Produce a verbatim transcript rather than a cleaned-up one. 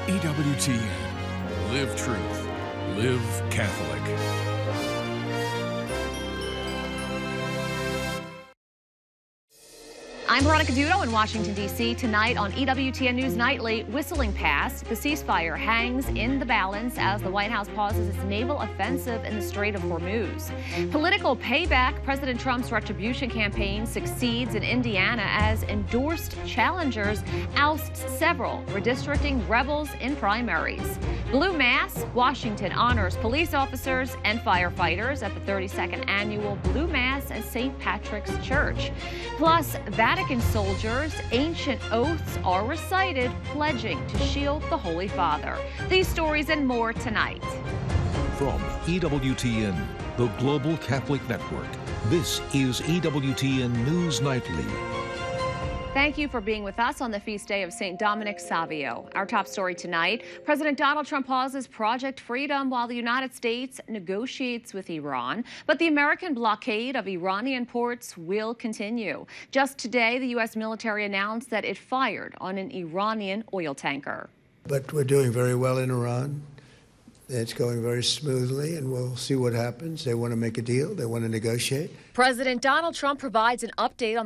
E W T N. Live truth. Live Catholic. I'm Veronica Dudo in Washington, D C Tonight on E W T N News Nightly, whistling past, the ceasefire hangs in the balance as the White House pauses its naval offensive in the Strait of Hormuz. Political payback, President Trump's retribution campaign succeeds in Indiana as endorsed challengers ousts several, redistricting rebels in primaries. Blue Mass, Washington honors police officers and firefighters at the thirty-second annual Blue Mass at Saint Patrick's Church. Plus, Vatican soldiers, ancient oaths are recited, pledging to shield the Holy Father. These stories and more tonight. From E W T N, the Global Catholic Network, this is E W T N News Nightly. Thank you for being with us on the feast day of Saint Dominic Savio. Our top story tonight, President Donald Trump pauses Project Freedom while the United States negotiates with Iran. But the American blockade of Iranian ports will continue. Just today, the U S military announced that it fired on an Iranian oil tanker. But we're doing very well in Iran. It's going very smoothly, and we'll see what happens. They want to make a deal. They want to negotiate. President Donald Trump provides an update on